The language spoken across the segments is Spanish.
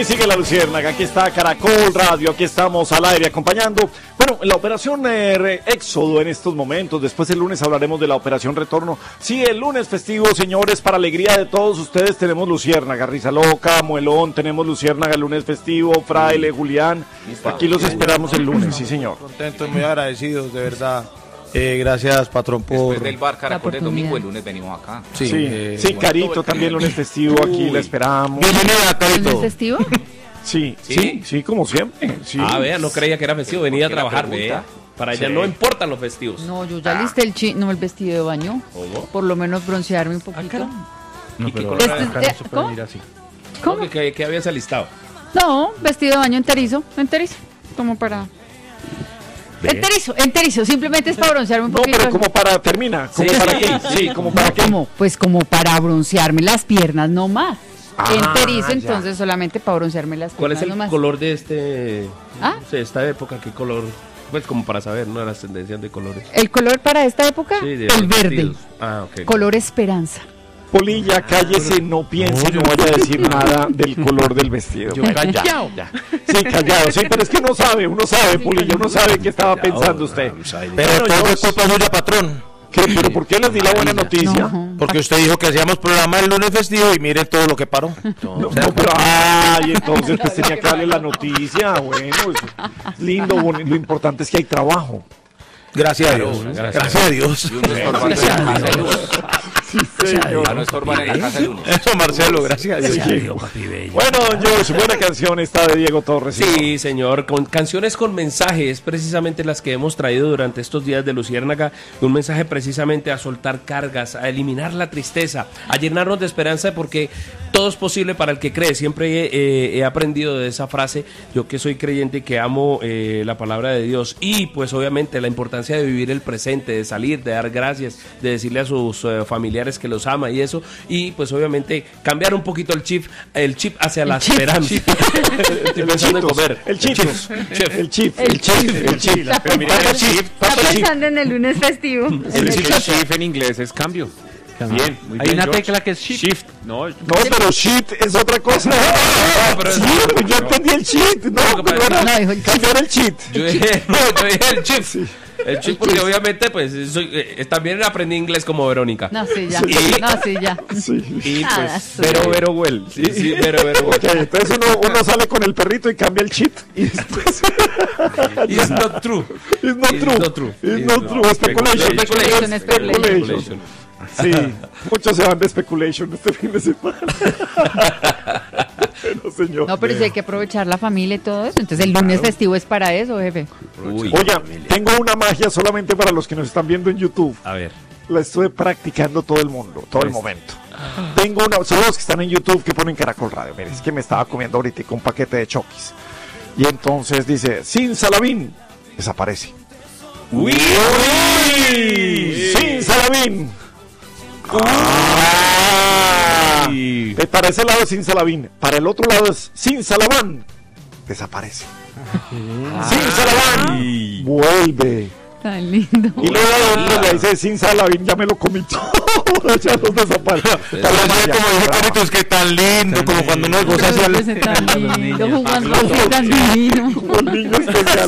Aquí sigue la Luciérnaga, aquí está Caracol Radio, aquí estamos al aire acompañando. Bueno, la operación Éxodo en estos momentos, después el lunes hablaremos de la operación Retorno. Sí, el lunes festivo, señores, para alegría de todos ustedes tenemos Luciérnaga, Risa Loca, Muelón, tenemos Luciérnaga el lunes festivo, Fraile, Julián. Aquí los esperamos el lunes, sí señor. Contentos, muy agradecidos, de verdad. Gracias, patrón, por... Después del bar Caracol del domingo, el lunes venimos acá. Sí, sí, Carito también lunes festivo, aquí la esperamos. Bienvenida, Carito. ¿Lunes festivo? Sí, como siempre. Sí. Vea, no creía que era festivo, venía a trabajar, vea. Para ella no importan los festivos. No, yo ya listé el vestido de baño. ¿Cómo? Por lo menos broncearme un poquito. No, pero ¿Cómo? ¿Cómo? ¿Qué habías alistado? No, vestido de baño enterizo, como para... Enterizo, simplemente es para broncearme un poquito. No, pero como para, termina, como para qué, sí, como para qué. Pues como para broncearme las piernas, no más. Enterizo, entonces solamente para broncearme las piernas. ¿Cuál es el nomás. color de esta época? ¿Qué color? Pues como para saber, ¿no? Las tendencias de colores. ¿El color para esta época? Sí, de el verde. vestidos. Ok. Color esperanza. Polilla, cállese, no piense, no vaya a decir nada del color del vestido. Yo callado. Sí, callado, sí, pero es que uno sabe, Polilla, uno sabe qué estaba pensando usted. Pero todo es culpa suya, patrón. ¿Qué? ¿Pero por qué les di la buena noticia? No. Porque usted dijo que hacíamos programa el lunes festivo y miren todo lo que paró. No, pero, entonces pues tenía que darle la noticia, bueno, es lindo, bonito, lo importante es que hay trabajo. Gracias a Dios. Gracias a Dios. Y uno estorban en la casa de luz. Para no estorbar en la casa de uno. Eso, Marcelo, gracias a Dios. Bueno, don George, buena canción esta de Diego Torres. Sí, señor, con canciones con mensajes, precisamente las que hemos traído durante estos días de Luciérnaga, un mensaje precisamente a soltar cargas, a eliminar la tristeza, a llenarnos de esperanza, porque todo es posible para el que cree. Siempre he aprendido de esa frase, yo que soy creyente y que amo la palabra de Dios, y pues obviamente la importancia de vivir el presente, de salir, de dar gracias, de decirle a sus familiares que los ama y eso, y pues obviamente cambiar un poquito el chip hacia la esperanza. Estoy pensando en comer. El chip. Pero mira, el chip. Está pensando en el lunes festivo. El shift en inglés es cambio. Bien, muy hay bien, una George. tecla que es shift. No, pero shit es otra cosa. pero Sí, yo entendí el cheat. No, pero No, dijo el cambiar el cheat. Yo dije el chip. El chip porque obviamente pues también aprendí inglés como Verónica. No, sí, ya. Sí. Y Nada, pues Vero well. sí, pero Ok, entonces uno sale con el perrito y cambia el cheat y después it's not true. It's not true. Speculation. Sí, muchos se van de speculation este fin de semana. Pero señor. No, pero sí hay que aprovechar la familia y todo eso. Entonces el lunes festivo es para eso, jefe. Oiga, tengo una magia solamente para los que nos están viendo en YouTube. A ver. La estuve practicando todo el mundo, todo el momento. Tengo una, son los que están en YouTube que ponen Caracol Radio. Mire, es que me estaba comiendo ahorita un paquete de Chokis. Y entonces dice, sin Salabín, desaparece. ¡Uy! Sin Salabín. Para ese lado es sin Salabín. Para el otro lado es sin Salabán. Desaparece. Sin Salabán. Vuelve. Tan lindo. Y luego le dice sin Salabín, ya me lo comí todo. Ya los desaparece. Como dice Carlitos, que tan lindo, como cuando uno goza hacia el... Tan lindo, jugando así, tan divino. Un niño especial,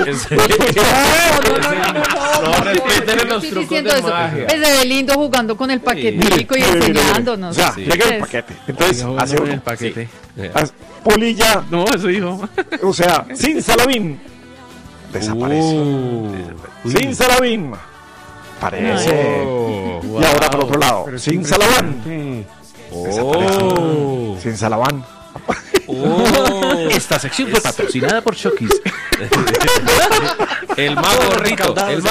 No, respeten los Estoy trucos diciendo de eso. magia. Se ve lindo jugando con el paquetico y enseñándonos. Ya, llega el paquete. Entonces, hace el paquete. Polilla, No, eso dijo. o sea, sin Salabín, desaparece. Sin Salabín, aparece. Y ahora por otro lado, sin Salabán, desaparece. Sin Salabán. Esta sección fue patrocinada por Chokis. El más gordito.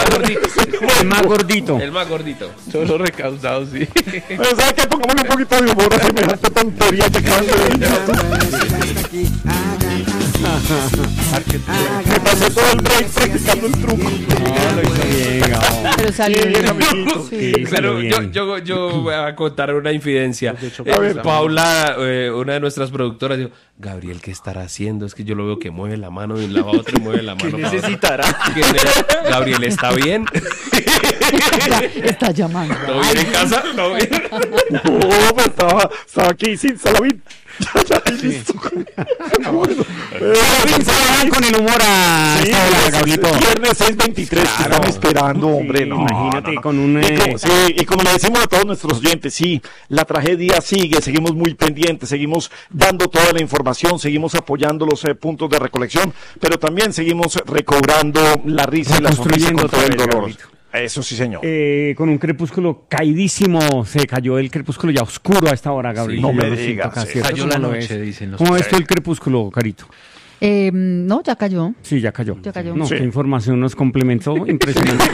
El más gordito. Solo recaudado, sí. Pero ¿sabes qué? Pongámosle un poquito de humor a semejante tontería que acaban de decir. Me pasé todo el break practicando el truco. No, lo hizo bien, Gabo. Pero salió Sí, bien. amiguito. Sí. Pero bien. yo voy a contar una infidencia. A ver, Paula, una de nuestras productoras, dijo, Gabriel, ¿qué estará haciendo? Es que yo lo veo que mueve la mano de un lado a otro y mueve la mano para necesitará? otro. Gabriel, ¿está bien? Está llamando. ¿Todo bien en casa? ¿Todo bien? No, pues estaba aquí sin Salamín. Ya, listo. Con el humor a Sí, esta hora, Gabrielito. viernes 6:23, te están esperando, hombre. Sí, No, imagínate, no, no. con un... Y como le decimos a todos nuestros oyentes, sí, la tragedia sigue, seguimos muy pendientes, seguimos dando toda la información, seguimos apoyando los puntos de recolección, pero también seguimos recobrando la risa y la sonrisa con Reconstruyendo todo el otra vez, dolor. Gabrielito. Eso sí, señor. Con un crepúsculo caidísimo, se cayó el crepúsculo ya oscuro a esta hora, Gabriel. no me Yo lo siento digas, casi, sí. ¿cierto? Cayó la ¿Cómo lo noche, ves? dicen los ¿Cómo ves tú el crepúsculo, Carito? No, ya cayó. Sí, ya cayó. Ya cayó. No, Sí. qué información nos complementó, impresionante.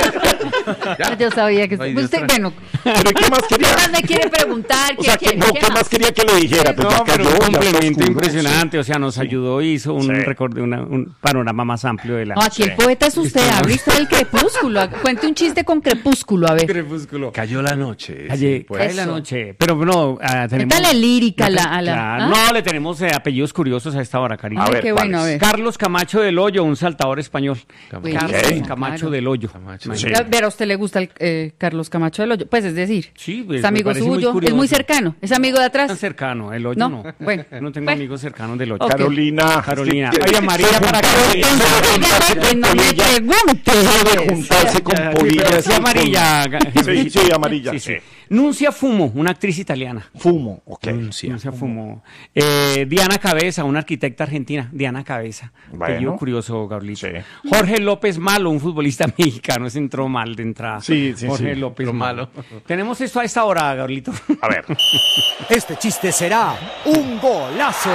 Yo sabía que... Ay, Dios Usted, bueno, ¿Pero qué más ¿qué quería? más me quiere preguntar? O sea, ¿Qué ¿qué más quería que le dijera? Pues ya No, pero cayó, un ya está complemento oscuro, impresionante, o sea, nos ayudó y hizo un Sí. un panorama más amplio de la... No, aquí el poeta es usted, hable usted del crepúsculo. Cuente un chiste con crepúsculo, a ver. crepúsculo. Cayó la noche. Calle, sí, pues. cae la noche. Pero no, tenemos... Métale lírica a la... Claro. ¿Ah? No, le tenemos apellidos curiosos a esta hora, cariño. A Ay, ver, qué bueno, a ¿cuáles? ver. Carlos Camacho del Hoyo, un saltador español. Uy, Carlos Ok. Camacho claro. del Hoyo. Camacho. Sí. Pero a usted le gusta el Carlos Camacho del Hoyo. Pues es decir, Sí, pues, es me amigo parece muy suyo, es curioso. muy cercano, es amigo de Tan atrás. cercano, el Hoyo No, no. bueno. Yo no tengo Bueno. amigos cercanos del Hoyo. Ok. Carolina. Carolina. es que- Oye, María, para que... Oiga, no me pregunte. de juntarse con polillas. Sí, amarilla. Sí, sí, amarilla. Sí, sí. Nuncia Fumo, una actriz italiana. Fumo, ok. Nuncia Fumo. Diana Cabeza, una arquitecta argentina. Diana Cabeza. Bueno. Apellido curioso, Gabrielito. Sí. Jorge López Malo, un futbolista mexicano. Se entró mal de entrada. Sí, sí, Jorge sí. López Lo Malo. malo. Tenemos esto a esta hora, Gabrielito. A ver. Este chiste será un golazo.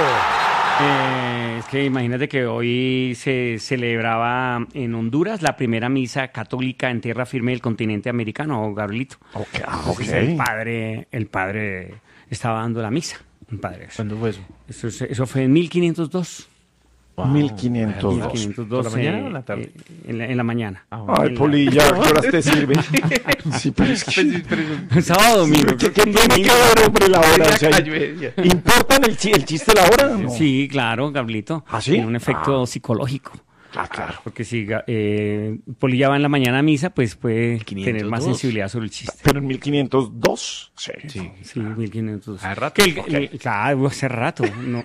Es que imagínate que hoy se celebraba en Honduras la primera misa católica en tierra firme del continente americano, Gabrielito. Ok, Entonces, el padre estaba dando la misa. Un padre. ¿Cuándo fue eso? Eso fue en 1502. 1502. 1502. ¿Por la mañana o en la tarde? En la mañana. Ay, Polilla, ¿qué horas te sirve? Sí, pero es que... Sábado, domingo. ¿Qué tiene que ver, hombre, la hora? O sea, Cayó. ¿importa el chiste la hora? No. Sí, claro, Gabrielito. ¿Ah, sí? Tiene un efecto psicológico. Ah, claro. Porque si Polilla va en la mañana a misa, pues puede 502. tener más sensibilidad sobre el chiste. Pero en 1502, sí. Sí, 1500. Hace rato. Claro, hace rato. No,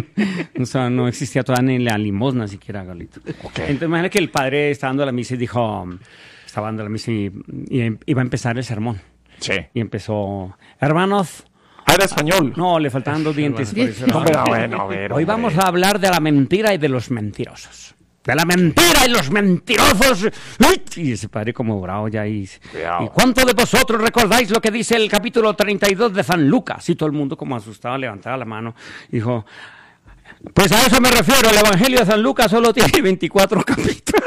no existía todavía ni la limosna siquiera, Galito. Entonces, imagínate que el padre estaba dando la misa y dijo, estaba dando la misa y iba a empezar el sermón. Sí. Y empezó, hermanos, Ah, era español. no, le faltaban dos dientes. Por eso era- Hombre, bueno, a ver, Hoy hombre. vamos a hablar de la mentira y de los mentirosos. De la mentira y los mentirosos. ¡Uy! Y ese padre como bravo ya y Cuidado. ¿Y cuántos de vosotros recordáis lo que dice el capítulo 32 de San Lucas? Y todo el mundo como asustado levantaba la mano y dijo, pues a eso me refiero, el Evangelio de San Lucas solo tiene 24 capítulos.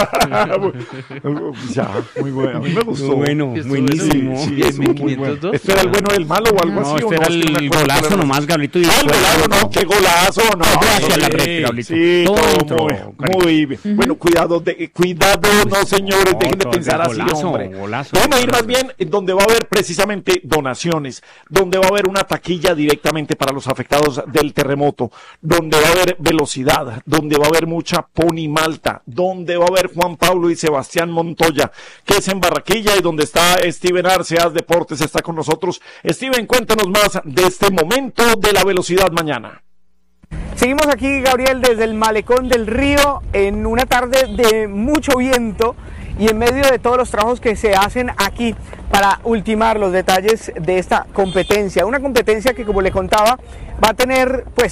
Ya, muy bueno. A mí me gustó. Bueno, Estuvo buenísimo. eso. Sí, estuvo muy bueno. 1502. ¿Este era el bueno del malo o algo No, así? este ¿o era no? Es que no me el acuerdo golazo cuál era. nomás, Gabrielito. Y Ah, el después- golazo, no, qué golazo, no. Hacia la Sí, red, Gabrielito. sí, Todo todo entró, muy bueno, cuidado, no señores, dejen de todo pensar ese así, golazo, hombre. golazo. Vamos a ir más bien donde va a haber precisamente donaciones, donde va a haber una taquilla directamente para los afectados del terremoto, donde va a haber velocidad, donde va a haber mucha Pony Malta, donde va a haber Juan Pablo y Sebastián Montoya, que es en Barranquilla, y donde está Steven Arce, As Deportes, está con nosotros. Steven, cuéntanos más de este momento de la velocidad mañana. Seguimos aquí, Gabriel, desde el malecón del río en una tarde de mucho viento y en medio de todos los trabajos que se hacen aquí para ultimar los detalles de esta competencia. Una competencia que, como le contaba, va a tener pues